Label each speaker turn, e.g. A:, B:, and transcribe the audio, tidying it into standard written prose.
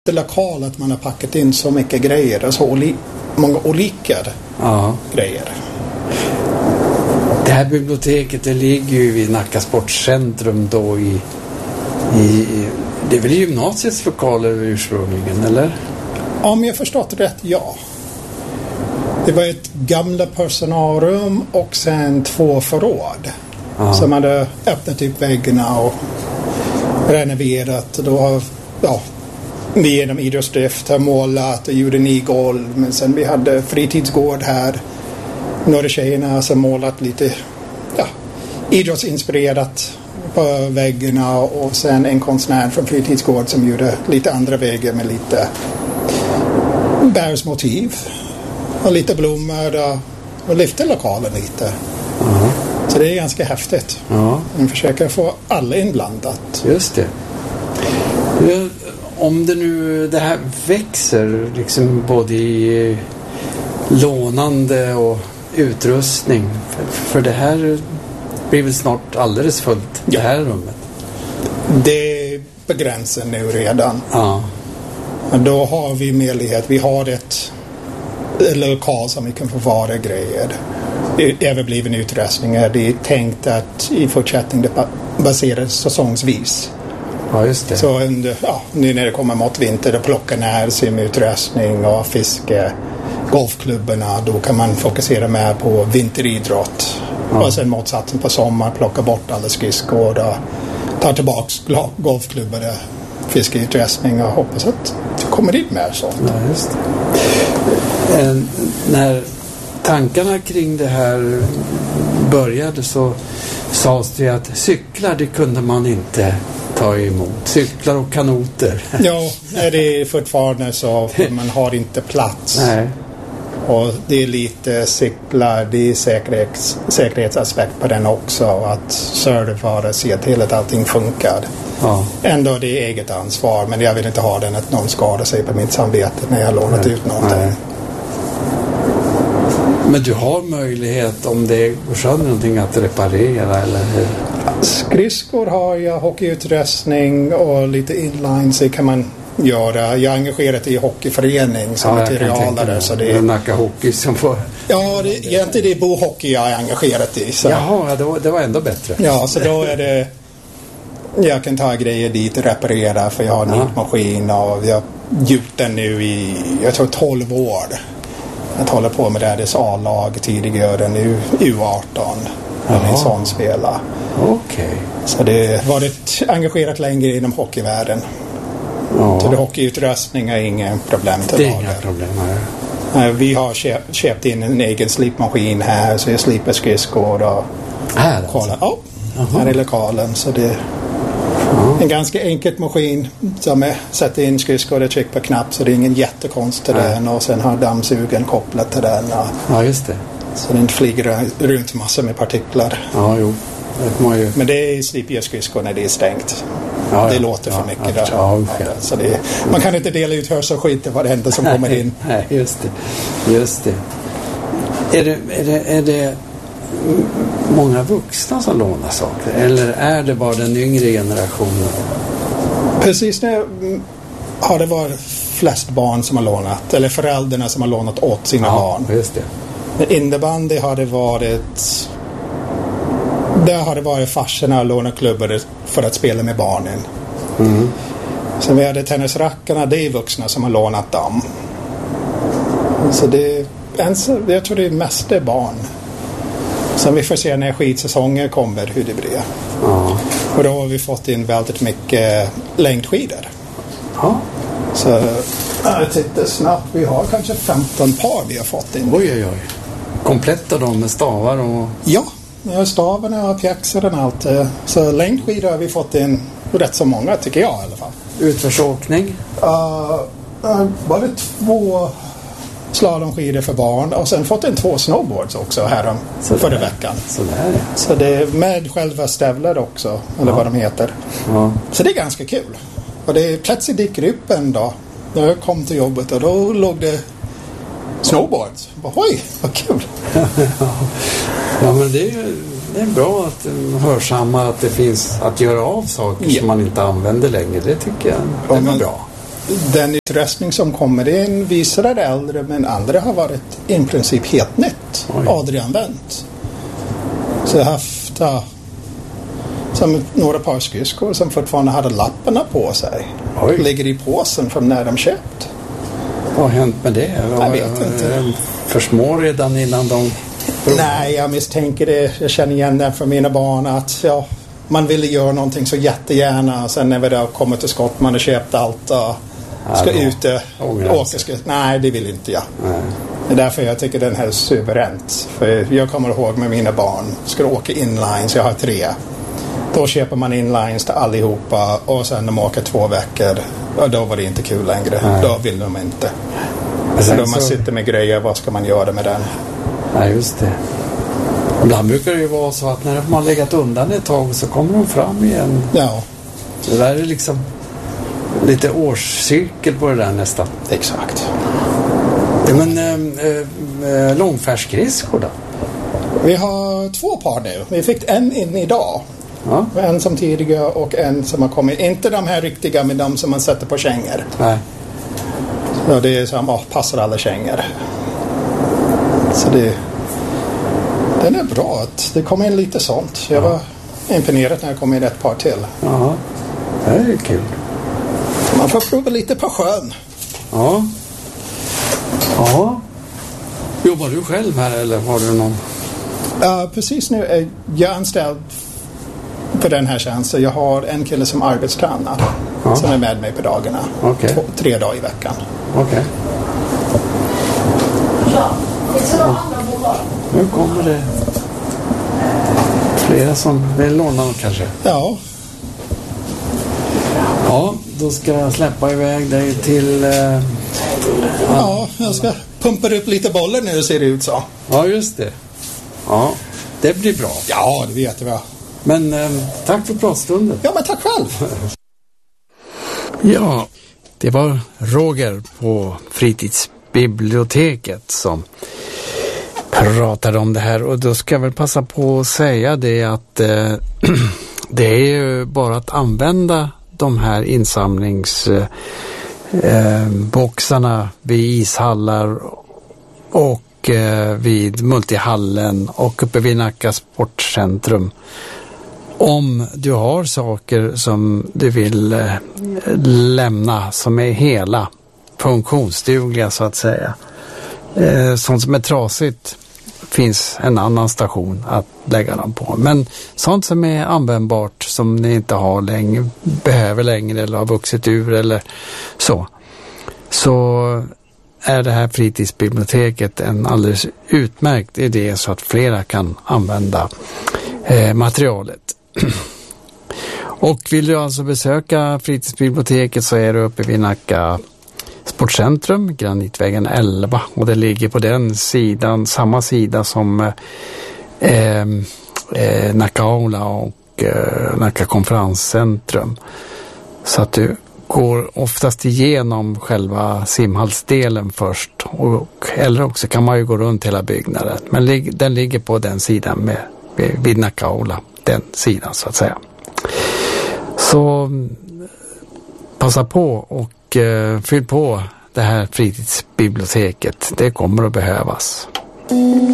A: lokal att man har packat in så mycket grejer och så många olika grejer.
B: Det här biblioteket, det ligger ju vid Nacka Sportcentrum då i det är väl gymnasiets lokaler ursprungligen, eller?
A: Om jag förstått rätt, ja. Det var ett gamla personalrum och sen 2 förråd. Som hade öppnat upp väggarna och renoverat. Då har vi genom idrottsdrift har målat och gjorde ny golv. Men sen vi hade fritidsgård här. Några tjejerna som målat lite idrottsinspirerat på väggarna. Och sen en konstnär från fritidsgård som gjorde lite andra väggar med lite bärsmotiv. Och lite blommor och lyfte lokalen lite. Så det är ganska häftigt. Man försöker få alla inblandat.
B: Just det. Om det här växer liksom både i lånande och utrustning. För det här blir väl snart alldeles fullt, det här rummet.
A: Det är begränsat nu redan. Då har vi möjlighet. Vi har ett lokal som vi kan förvara grejer. Överbliven utrustningar. Det är tänkt att i fortsättningen det baseras säsongsvis.
B: Ja, just det.
A: Så nu när det kommer mot vinter, då plockar ner simutrustning och fiske, golfklubbarna, då kan man fokusera mer på vinteridrott. Och sen motsatsen på sommar, plocka bort alla skridskor och ta tillbaks golfklubbar, fiskeutrustning och hoppas att det kommer dit mer sånt.
B: Ja, just det. När tankarna kring det här började så sades det att cyklar, det kunde man inte ta emot. Cyklar och kanoter.
A: Ja, det är fortfarande så. För man har inte plats.
B: Nej.
A: Och det är lite cyklar, det är säkerhetsaspekt på den också. Att servera, se till att allting funkar. Ändå det är eget ansvar. Men jag vill inte ha den att någon skadar sig på mitt samvete när jag har lånat ut någonting. Nej.
B: Men du har möjlighet om det går sönder någonting att reparera, eller hur?
A: Skridskor har jag, hockeyutrustning och lite inline så kan man göra. Jag är engagerad i hockeyförening som materialare. Så det är
B: Nacka Hockey som får...
A: Ja, egentligen det är bohockey jag är engagerad i. Så.
B: Jaha, det var ändå bättre.
A: Ja, så då är det... Jag kan ta grejer dit och reparera för jag har en maskin och jag har gjort den nu i, jag tror 12 år. Jag håller på med det A-lag tidigare, nu U18. En sån spelare.
B: Okej.
A: Så det var ett engagerat längre inom hockeyvärlden. Så det hockeyutrustning är inga problem till
B: det är inga problem
A: här. Vi har köpt in en egen slipmaskin här så jag slipar skridskor och kolla. Här i lokalen så det är en ganska enkel maskin som är sätter in skridskor och trycker på knapp så det är ingen jättekonst till den och sen har dammsugen kopplat till den.
B: Ja, just det.
A: Så den flyger runt massor med partiklar.
B: Ja, jo.
A: Men det slipper jag skridskor när det är stängt. Det låter för mycket där. Så man kan inte dela ut hörselskydd till varenda som kommer in.
B: Nej, just det. Är det många vuxna som lånar saker? Eller är det bara den yngre generationen?
A: Precis nu har det varit flest barn som har lånat. Eller föräldrarna som har lånat åt sina barn.
B: Just det.
A: Men innebandy har det varit... Där har det varit farsorna och låneklubbar för att spela med barnen. Sen vi hade tennisrackarna, det är vuxna som har lånat dem. Så jag tror det är mest det barn. Sen vi får se när skidsäsongen kommer hur det blir. Och då har vi fått in väldigt mycket längdskidor. Så jag tittar snabbt, vi har kanske 15 par vi har fått in.
B: Oj. Kompletta dem med stavar och...
A: Ja, stavarna och pjäxorna och allt. Så längdskidor har vi fått in rätt så många tycker jag i alla fall.
B: Utförsåkning?
A: Bara 2 slalomskidor för barn och sen fått in 2 snowboards också här förra veckan. Så det är med själva stävlar också, eller vad de heter. Så det är ganska kul. Och det är plötsligt dyker upp en dag när jag kom till jobbet och då låg det snowboards. Oj, vad kul!
B: Ja, men det är bra att hörsamma att det finns att göra av saker som man inte använder längre. Det tycker jag är bra.
A: den utrustning som kommer in visar är äldre, men andra har varit i princip helt nytt. Aldrig använt. Så jag har haft som några par skridskor som fortfarande hade lapparna på sig. Ligger i påsen från när de köpt.
B: Vad har hänt med det?
A: Jag vet inte.
B: För små redan innan de...
A: Nej, jag misstänker det. Jag känner igen det från mina barn att man ville göra någonting så jättegärna. Sen när vi då kommer till skott, man har köpt allt och ska ut och åka. Nej, det vill inte jag. Nej. Det är därför jag tycker den här är suveränt. För jag kommer ihåg med mina barn. Ska åka inlines, jag har 3. Då köper man inlines till allihopa och sen de åker 2 veckor och då var det inte kul längre. Nej. Då vill de inte. Så då man sitter med grejer, vad ska man göra med den?
B: Nej, just det. Ibland brukar det ju vara så att när man har legat undan ett tag så kommer de fram igen.
A: Ja.
B: Det där är liksom lite årscykel på det där nästan.
A: Exakt.
B: Men långfärdsskridskor då?
A: Vi har 2 par nu. Vi fick en in idag.
B: Ja.
A: En som tidigare och en som har kommit. Inte de här riktiga, men de som man sätter på kängor.
B: Nej.
A: Så det är som passar alla kängor. Så den är bra. Det kommer in lite sånt. Jag var imponerad när jag kom in ett par till.
B: Ja, det är kul.
A: Man får prova lite på sjön.
B: Ja. Ja. Jobbar du själv här eller har du någon?
A: Precis nu är jag anställd för den här tjänsten. Jag har en kille som arbetstränar som är med mig på dagarna. 3 dagar i veckan.
B: Okej. Nu kommer det flera som vill låna något kanske.
A: Ja.
B: Ja, då ska jag släppa iväg dig till...
A: Ja, jag ska pumpa upp lite bollar nu, ser det ut så.
B: Ja, just det. Ja, det blir bra.
A: Ja, det vet jag.
B: Men tack för pratstunden.
A: Ja, men tack själv.
B: Ja, det var Roger på fritidsbiblioteket som pratade om det här. Och då ska jag väl passa på att säga det att det är ju bara att använda de här insamlingsboxarna vid ishallar och vid multihallen och uppe vid Nacka sportcentrum. Om du har saker som du vill lämna som är hela, funktionsdugliga så att säga. Sånt som är trasigt finns en annan station att lägga dem på. Men sånt som är användbart, som ni inte har längre, behöver längre eller har vuxit ur eller så är det här fritidsbiblioteket en alldeles utmärkt idé så att flera kan använda materialet. Och vill du alltså besöka fritidsbiblioteket så är du uppe vid Nacka sportcentrum, Granitvägen 11, och det ligger på den sidan, samma sida som Nacka Aula och Nacka konferenscentrum. Så att du går oftast igenom själva simhallsdelen först, eller också kan man ju gå runt hela byggnaden. Men den ligger på den sidan vid Nacka Aula, den sidan så att säga. Så passa på och fyll på det här fritidsbiblioteket. Det kommer att behövas.